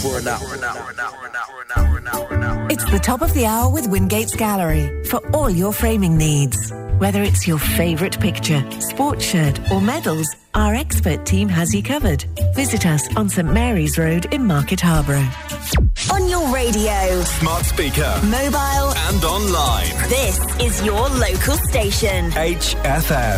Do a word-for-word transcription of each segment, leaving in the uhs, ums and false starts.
for an hour. It's the top of the hour with Wingate's Gallery for all your framing needs. Whether it's your favourite picture, sports shirt or medals, our expert team has you covered. Visit us on St Mary's Road in Market Harborough. On your radio, smart speaker, mobile and online. This is your local station. H F M.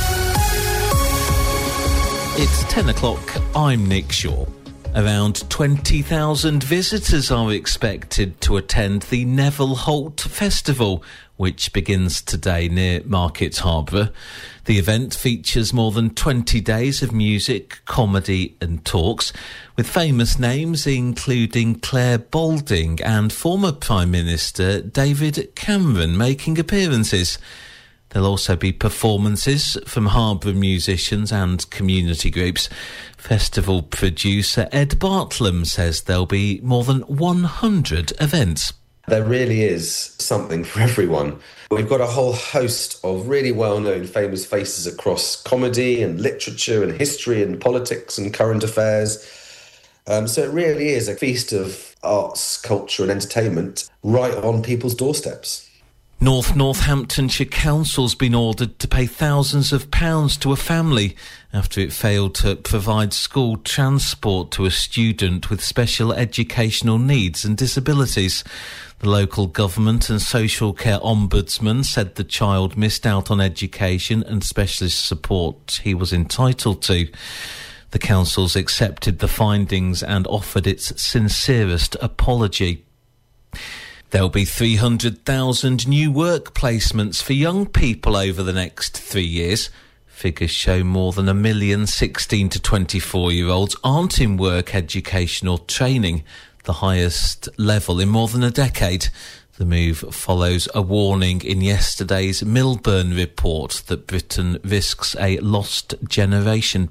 It's ten o'clock. I'm Nick Shaw. Around twenty thousand visitors are expected to attend the Neville Holt Festival, which begins today near Market Harborough. The event features more than twenty days of music, comedy and talks, with famous names including Claire Balding and former Prime Minister David Cameron making appearances. There'll also be performances from Harborough musicians and community groups. Festival producer Ed Bartlam says there'll be more than one hundred events. There really is something for everyone. We've got a whole host of really well-known famous faces across comedy and literature and history and politics and current affairs. Um, so it really is a feast of arts, culture and entertainment right on people's doorsteps. North Northamptonshire Council's been ordered to pay thousands of pounds to a family after it failed to provide school transport to a student with special educational needs and disabilities. The local government and social care ombudsman said the child missed out on education and specialist support he was entitled to. The council's accepted the findings and offered its sincerest apology. There'll be three hundred thousand new work placements for young people over the next three years. Figures show more than a million sixteen to twenty-four-year-olds aren't in work, education or training, the highest level in more than a decade. The move follows a warning in yesterday's Milburn report that Britain risks a lost generation.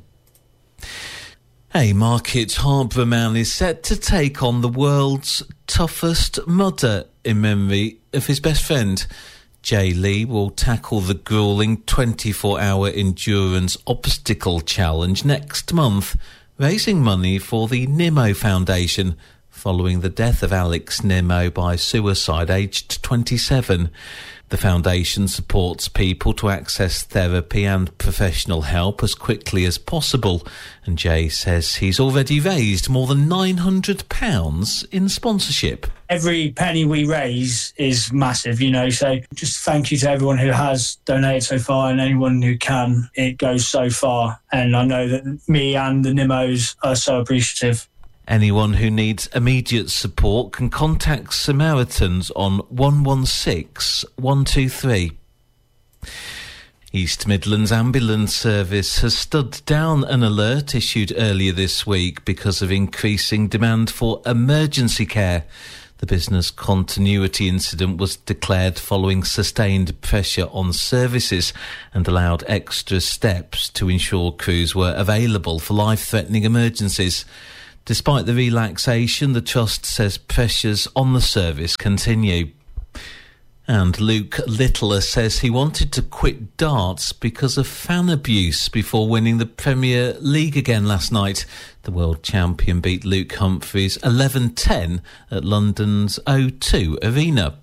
A Market Harborough man is set to take on the world's toughest mudder in memory of his best friend. Jay Lee will tackle the gruelling twenty-four hour endurance obstacle challenge next month, raising money for the Nimmo Foundation following the death of Alex Nimmo by suicide aged twenty-seven. The foundation supports people to access therapy and professional help as quickly as possible, and Jay says he's already raised more than nine hundred pounds in sponsorship. Every penny we raise is massive, you know, so just thank you to everyone who has donated so far and anyone who can. It goes so far, and I know that me and the Nimmos are so appreciative. Anyone who needs immediate support can contact Samaritans on one one six, one two three. East Midlands Ambulance Service has stood down an alert issued earlier this week because of increasing demand for emergency care. The business continuity incident was declared following sustained pressure on services and allowed extra steps to ensure crews were available for life-threatening emergencies. Despite the relaxation, the Trust says pressures on the service continue. And Luke Littler says he wanted to quit darts because of fan abuse before winning the Premier League again last night. The world champion beat Luke Humphries eleven ten at London's O two Arena.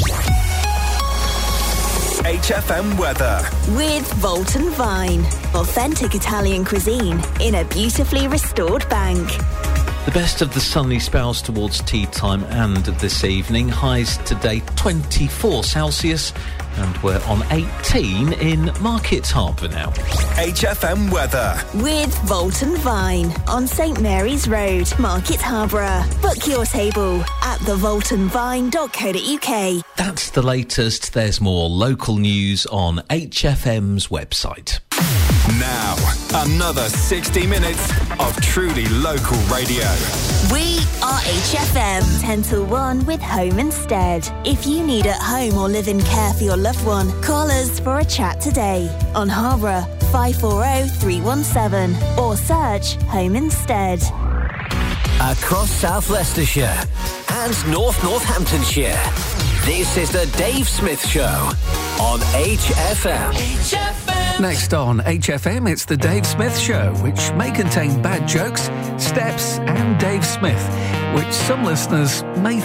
H F M weather. With Volt and Vine. Authentic Italian cuisine in a beautifully restored bank. The best of the sunny spells towards tea time and this evening. Highs today twenty-four Celsius, and we're on eighteen in Market Harborough now. H F M weather. With Volt and Vine on St Mary's Road, Market Harborough. Book your table at the volt and vine dot co dot uk. That's the latest. There's more local news on H F M's website. Now, another sixty minutes of truly local radio. We are H F M, ten till one with Home Instead. If you need at home or live in care for your loved one, call us for a chat today on Harborough five four zero, three one seven or search Home Instead. Across South Leicestershire and North Northamptonshire, this is the Dave Smith Show on H F M. H F M. Next on H F M, it's the Dave Smith Show, which may contain bad jokes, steps and Dave Smith, which some listeners may